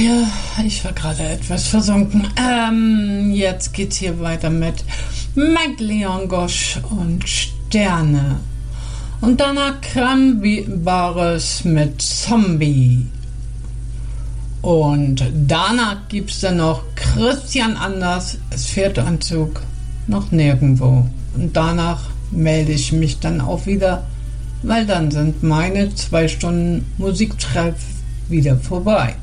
Ja, ich war gerade etwas versunken. Jetzt geht's hier weiter mit Mike Leon Gosch und Sterne. Und danach Cranberries mit Zombie. Und danach gibt's dann noch Christian Anders, es fährt ein Zug noch nirgendwo. Und danach melde ich mich dann auch wieder, weil dann sind meine 2 Stunden Musiktreff wieder vorbei.